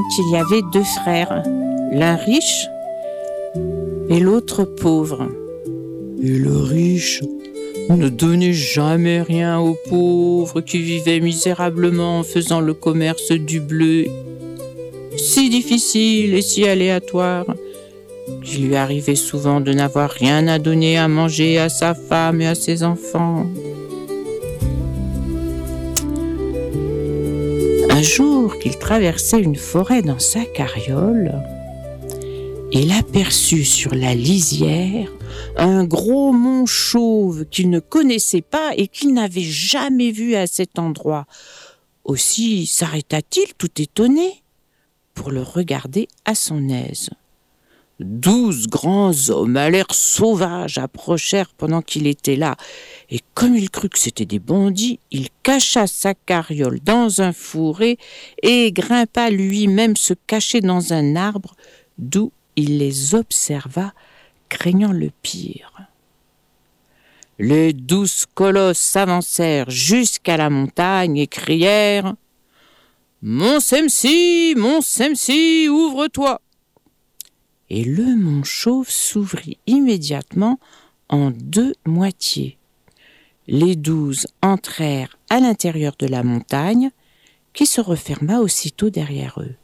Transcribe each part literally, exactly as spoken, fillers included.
qu'il y avait deux frères, l'un riche et l'autre pauvre. Et le riche ne donnait jamais rien aux pauvres qui vivaient misérablement en faisant le commerce du bleu, si difficile et si aléatoire, qu'il lui arrivait souvent de n'avoir rien à donner à manger à sa femme et à ses enfants. Un jour qu'il traversait une forêt dans sa carriole, il aperçut sur la lisière un gros mont chauve qu'il ne connaissait pas et qu'il n'avait jamais vu à cet endroit. Aussi s'arrêta-t-il tout étonné pour le regarder à son aise. Douze grands hommes à l'air sauvage approchèrent pendant qu'il était là, et comme il crut que c'étaient des bandits, il cacha sa carriole dans un fourré et grimpa lui-même se cacher dans un arbre, d'où il les observa, craignant le pire. Les douze colosses s'avancèrent jusqu'à la montagne et crièrent « Mon Semsi, mon Semsi, ouvre-toi !» Et le mont chauve s'ouvrit immédiatement en deux moitiés. Les douze entrèrent à l'intérieur de la montagne, qui se referma aussitôt derrière eux.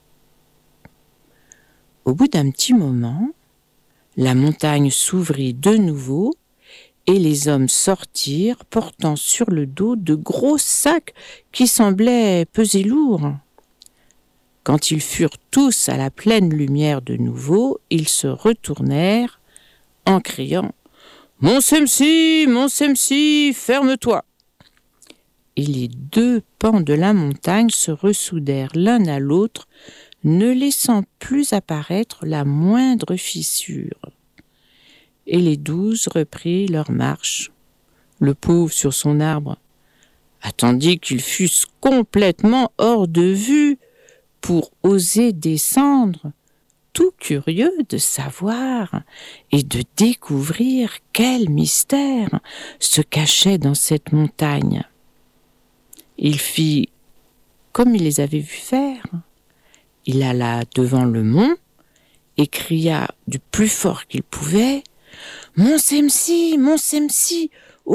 Au bout d'un petit moment, la montagne s'ouvrit de nouveau et les hommes sortirent portant sur le dos de gros sacs qui semblaient peser lourd. Quand ils furent tous à la pleine lumière de nouveau, ils se retournèrent en criant « Mon Semsi, mon Semsi, ferme-toi !» Et les deux pans de la montagne se ressoudèrent l'un à l'autre, ne laissant plus apparaître la moindre fissure. Et les douze reprirent leur marche, le pauvre sur son arbre, attendit qu'ils fussent complètement hors de vue pour oser descendre, tout curieux de savoir et de découvrir quel mystère se cachait dans cette montagne. Il fit comme il les avait vus faire. Il alla devant le mont et cria du plus fort qu'il pouvait « Mon Semsi, mon Semsi, ouvre-toi !»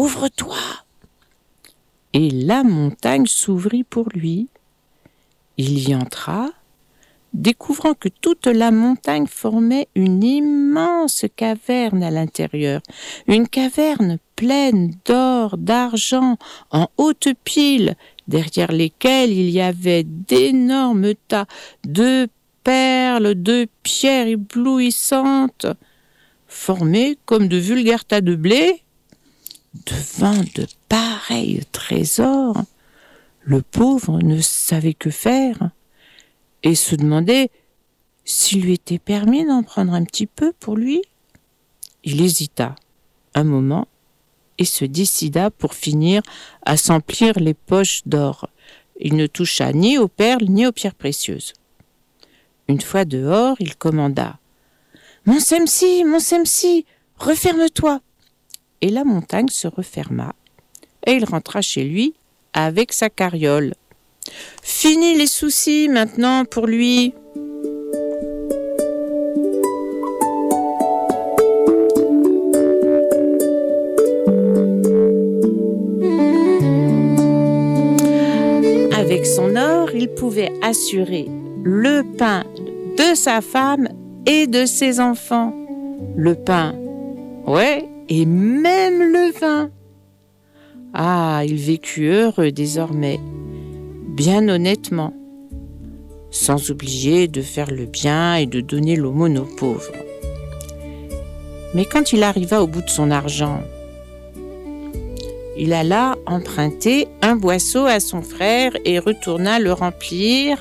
Et la montagne s'ouvrit pour lui. Il y entra, découvrant que toute la montagne formait une immense caverne à l'intérieur, une caverne pleine d'or, d'argent, en haute pile, derrière lesquelles il y avait d'énormes tas de perles, de pierres éblouissantes, formés comme de vulgaires tas de blé. Devant de pareils trésors, le pauvre ne savait que faire et se demandait s'il lui était permis d'en prendre un petit peu pour lui. Il hésita un moment et se décida pour finir à s'emplir les poches d'or. Il ne toucha ni aux perles ni aux pierres précieuses. Une fois dehors, il commanda « Mon Semsi, mon Semsi, referme-toi !» Et la montagne se referma et il rentra chez lui avec sa carriole. Fini les soucis maintenant pour lui. Avec son or, il pouvait assurer le pain de sa femme et de ses enfants. Le pain, ouais, et même le vin. Ah, il vécut heureux désormais, bien honnêtement, sans oublier de faire le bien et de donner l'aumône aux pauvres. Mais quand il arriva au bout de son argent, il alla emprunter un boisseau à son frère et retourna le remplir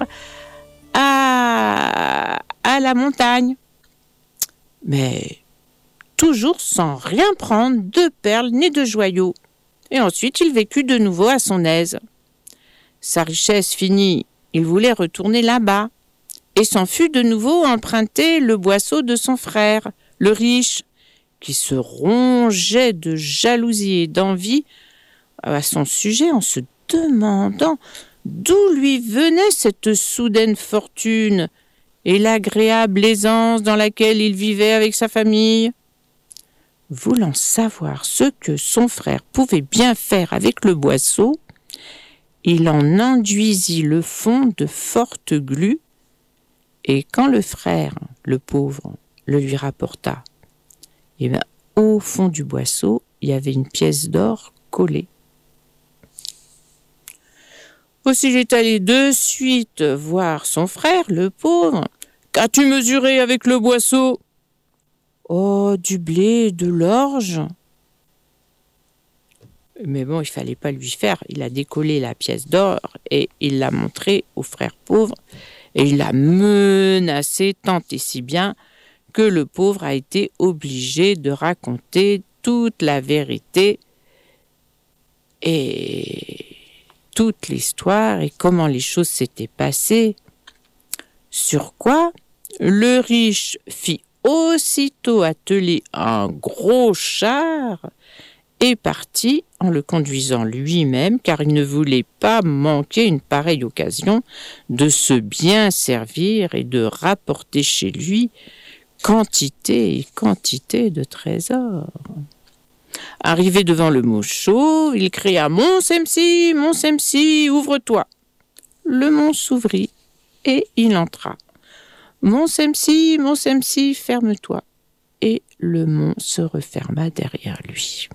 à, à la montagne. Mais toujours sans rien prendre de perles ni de joyaux. Et ensuite, il vécut de nouveau à son aise. Sa richesse finie, il voulait retourner là-bas et s'en fut de nouveau emprunter le boisseau de son frère, le riche, qui se rongeait de jalousie et d'envie à son sujet en se demandant d'où lui venait cette soudaine fortune et l'agréable aisance dans laquelle il vivait avec sa famille. Voulant savoir ce que son frère pouvait bien faire avec le boisseau, il en enduisit le fond de forte glu, et quand le frère, le pauvre, le lui rapporta, et bien, au fond du boisseau, il y avait une pièce d'or collée. Aussi il est allé de suite voir son frère, le pauvre. « Qu'as-tu mesuré avec le boisseau ?»« Oh, du blé, de l'orge. » Mais bon, il fallait pas lui faire. Il a décollé la pièce d'or et il l'a montrée au frère pauvre. Et il l'a menacé tant et si bien que le pauvre a été obligé de raconter toute la vérité et toute l'histoire et comment les choses s'étaient passées. Sur quoi le riche fit aussitôt atteler un gros char et partit en le conduisant lui-même, car il ne voulait pas manquer une pareille occasion de se bien servir et de rapporter chez lui quantité et quantité de trésors. Arrivé devant le mont chauve, il cria « Mon Semsi, mon Semsi, ouvre-toi !» Le mont s'ouvrit et il entra. « Mon Semsi, mon Semsi, ferme-toi !» Et le mont se referma derrière lui.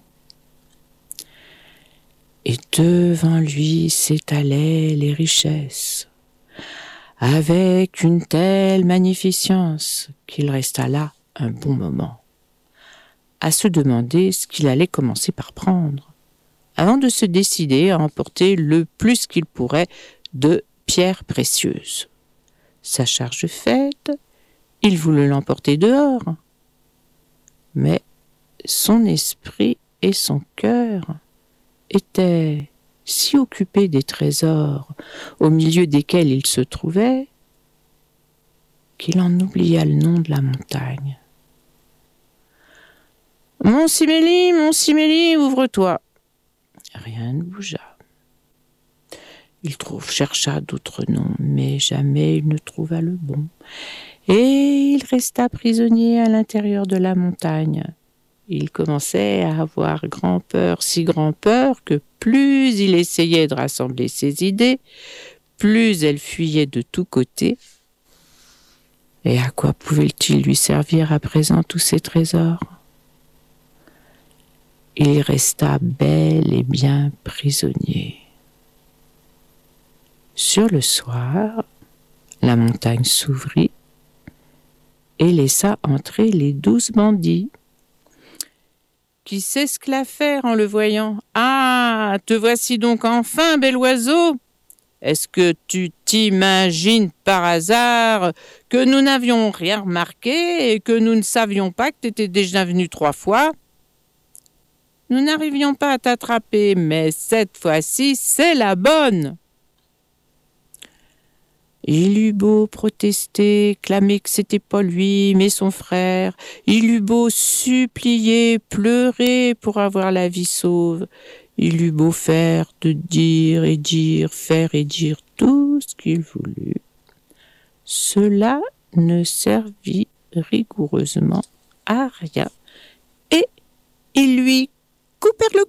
Et devant lui s'étalaient les richesses, avec une telle magnificence qu'il resta là un bon moment, à se demander ce qu'il allait commencer par prendre, avant de se décider à emporter le plus qu'il pourrait de pierres précieuses. Sa charge faite, il voulut l'emporter dehors, mais son esprit et son cœur était si occupé des trésors au milieu desquels il se trouvait qu'il en oublia le nom de la montagne. « Mon Siméli, mon Siméli, ouvre-toi !» Rien ne bougea. Il trouve, chercha d'autres noms, mais jamais il ne trouva le bon. Et il resta prisonnier à l'intérieur de la montagne. Il commençait à avoir grand peur, si grand peur, que plus il essayait de rassembler ses idées, plus elles fuyaient de tous côtés. Et à quoi pouvaient-ils lui servir à présent tous ces trésors ? Il resta bel et bien prisonnier. Sur le soir, la montagne s'ouvrit et laissa entrer les douze bandits, qui s'esclaffèrent en le voyant. « Ah, te voici donc enfin, bel oiseau ! Est-ce que tu t'imagines par hasard que nous n'avions rien remarqué et que nous ne savions pas que tu étais déjà venu trois fois ? Nous n'arrivions pas à t'attraper, mais cette fois-ci, c'est la bonne !» Il eut beau protester, clamer que c'était pas lui, mais son frère. Il eut beau supplier, pleurer pour avoir la vie sauve. Il eut beau faire, de dire et dire, faire et dire tout ce qu'il voulut. Cela ne servit rigoureusement à rien. Et ils lui coupèrent le